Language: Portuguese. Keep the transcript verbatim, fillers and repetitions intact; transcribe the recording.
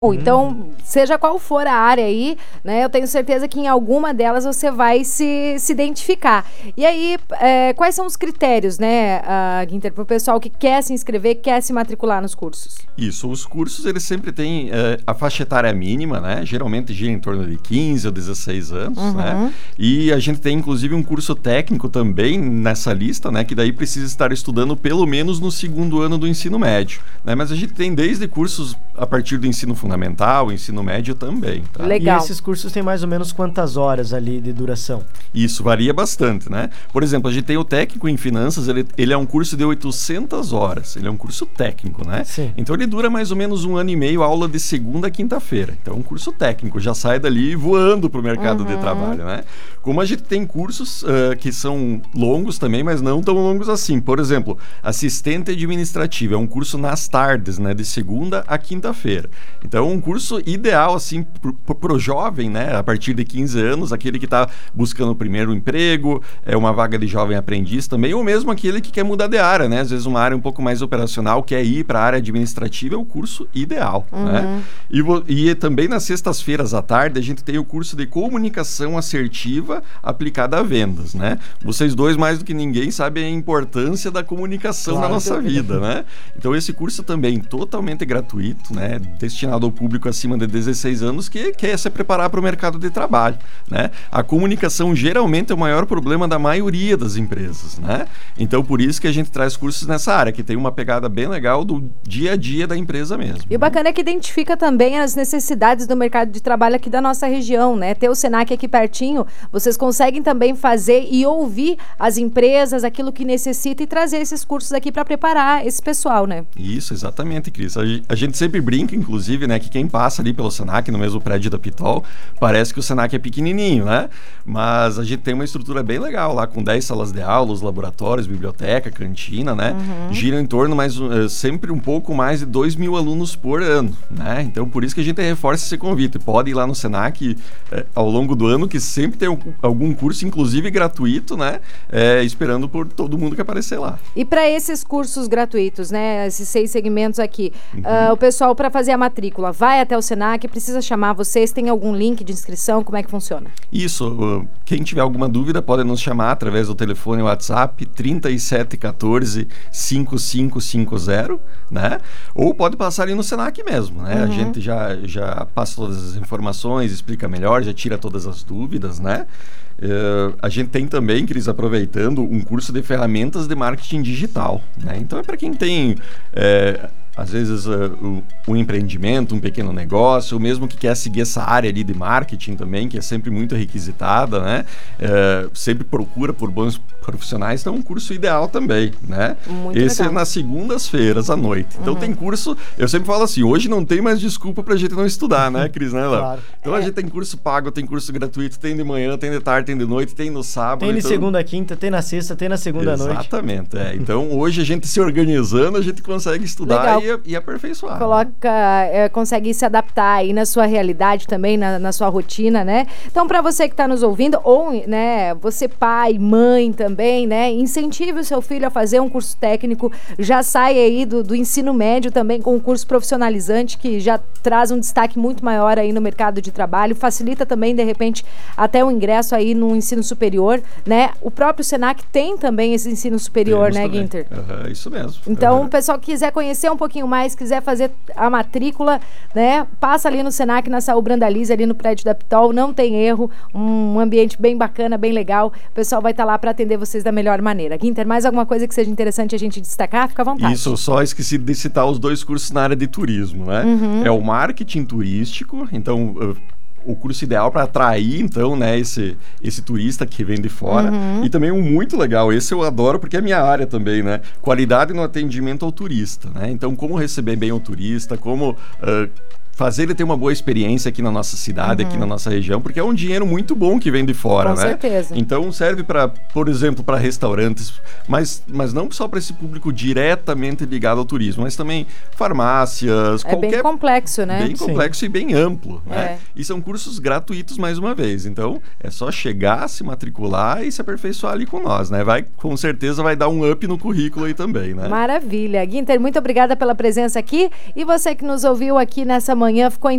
Então, seja qual for a área aí, né, eu tenho certeza que em alguma delas você vai se, se identificar. E aí, é, quais são os critérios, né, uh, Guinter, para o pessoal que quer se inscrever, quer se matricular nos cursos? Isso, os cursos, eles sempre têm é, a faixa etária mínima, né, geralmente gira em torno de quinze ou dezesseis anos, uhum. né, e a gente tem inclusive um curso técnico também nessa lista, né, que daí precisa estar estudando pelo menos no segundo ano do ensino médio, né, mas a gente tem desde cursos a partir do ensino fundamental, ensino médio também. Tá? Legal. E esses cursos têm mais ou menos quantas horas ali de duração? Isso, varia bastante, né? Por exemplo, a gente tem o técnico em finanças, ele, ele é um curso de oitocentas horas, ele é um curso técnico, né? Sim. Então ele dura mais ou menos um ano e meio, aula de segunda a quinta-feira. Então é um curso técnico, já sai dali voando para o mercado uhum. de trabalho, né? Como a gente tem cursos uh, que são longos também, mas não tão longos assim. Por exemplo, assistente administrativo, é um curso nas tardes, né? De segunda a quinta-feira. Então é um curso ideal, assim, para o jovem, né? A partir de quinze anos, aquele que está buscando o primeiro emprego, é uma vaga de jovem aprendiz também, ou mesmo aquele que quer mudar de área, né? Às vezes uma área um pouco mais operacional, quer ir para a área administrativa, é o curso ideal, uhum. né? E, e também nas sextas-feiras à tarde, a gente tem o curso de comunicação assertiva aplicada a vendas, né? Vocês dois, mais do que ninguém, sabem a importância da comunicação claro, na nossa vida, né? Então esse curso também totalmente gratuito, né? Destinado ao público acima de dezesseis anos que quer se preparar para o mercado de trabalho, né? A comunicação geralmente é o maior problema da maioria das empresas, né? Então por isso que a gente traz cursos nessa área, que tem uma pegada bem legal do dia a dia da empresa mesmo. E o bacana é que identifica também as necessidades do mercado de trabalho aqui da nossa região, né? Ter o Senac aqui pertinho, vocês conseguem também fazer e ouvir as empresas, aquilo que necessita e trazer esses cursos aqui para preparar esse pessoal, né? Isso, exatamente, Cris. A, a gente sempre brinca, inclusive, né, que quem passa ali pelo Senac, no mesmo prédio da Pitol, parece que o Senac é pequenininho, né? Mas a gente tem uma estrutura bem legal lá, com dez salas de aula, os laboratórios, biblioteca, cantina, né? Uhum. Gira em torno, mais, uh, sempre um pouco mais de dois mil alunos por ano, né? Então, por isso que a gente reforça esse convite. Pode ir lá no Senac uh, ao longo do ano, que sempre tem um, algum curso, inclusive gratuito, né? É, esperando por todo mundo que aparecer lá. E para esses cursos gratuitos, né? Esses seis segmentos aqui, uhum. uh, o pessoal, para fazer a matrícula, vai até o Senac, precisa chamar vocês, tem algum link de inscrição, como é que funciona? Isso, uh, quem tiver alguma dúvida pode nos chamar através do telefone WhatsApp trinta e sete quatorze, cinquenta e cinco cinquenta, né? Ou pode passar ali no Senac mesmo, né? Uhum. A gente já, já passa todas as informações, explica melhor, já tira todas as dúvidas, né? Uh, a gente tem também, Cris, aproveitando, um curso de ferramentas de marketing digital, né? Então é para quem tem... É, às vezes uh, um, um empreendimento, um pequeno negócio, ou mesmo que quer seguir essa área ali de marketing também, que é sempre muito requisitada, né? Uh, sempre procura por bons profissionais, então é um curso ideal também, né? Muito Esse legal. É nas segundas-feiras à noite. Então uhum. tem curso, eu sempre falo assim, hoje não tem mais desculpa pra gente não estudar, né, Cris, né, Léo? Claro. Então é. a gente tem curso pago, tem curso gratuito, tem de manhã, tem de tarde, tem de noite, tem no sábado. Tem de então... segunda a quinta, tem na sexta, tem na segunda Exatamente, noite. Exatamente, é. Então hoje a gente se organizando, a gente consegue estudar e, e aperfeiçoar. Coloca, é, consegue se adaptar aí na sua realidade também, na, na sua rotina, né? Então, para você que está nos ouvindo, ou, né, você pai, mãe também, né? Incentive o seu filho a fazer um curso técnico, já sai aí do, do ensino médio também com um curso profissionalizante que já traz um destaque muito maior aí no mercado de trabalho, facilita também, de repente, até o ingresso aí no ensino superior, né? O próprio Senac tem também esse ensino superior, Temos né, também. Guinter? Uhum, isso mesmo. Então, uhum. o pessoal que quiser conhecer um pouquinho mais, quiser fazer a matrícula, né? Passa ali no Senac, na Saúl Brandalize, ali no prédio da Pitol, não tem erro, um ambiente bem bacana, bem legal. O pessoal vai estar lá para atender vocês da melhor maneira. Guinter, mais alguma coisa que seja interessante a gente destacar? Fica à vontade. Isso, só esqueci de citar os dois cursos na área de turismo, né? Uhum. É o marketing turístico, então... Uh, o curso ideal para atrair, então, né, esse, esse turista que vem de fora. Uhum. E também um muito legal, esse eu adoro porque é minha área também, né? Qualidade no atendimento ao turista, né? Então, como receber bem o turista, como... Uh, fazer ele ter uma boa experiência aqui na nossa cidade, uhum. aqui na nossa região, porque é um dinheiro muito bom que vem de fora, Com né? certeza. Então serve para, por exemplo, para restaurantes, mas, mas não só para esse público diretamente ligado ao turismo, mas também farmácias, é qualquer... bem complexo, né? Bem complexo Sim. e bem amplo, é. né? E são cursos gratuitos mais uma vez, então é só chegar, se matricular e se aperfeiçoar ali com nós, né? Vai, com certeza vai dar um up no currículo aí também, né? Maravilha. Guinter, muito obrigada pela presença aqui e você que nos ouviu aqui nessa manhã manhã ficou